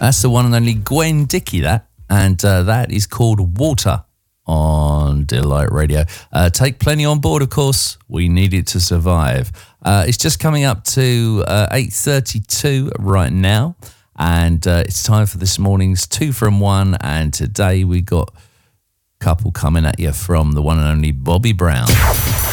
That's the one and only Gwen Dickey, that. And that is called Water on Delight Radio. Take plenty on board, of course. We need it to survive. It's just coming up to 8:32 right now. And it's time for this morning's 2 from 1. And today we got a couple coming at you from the one and only Bobby Brown.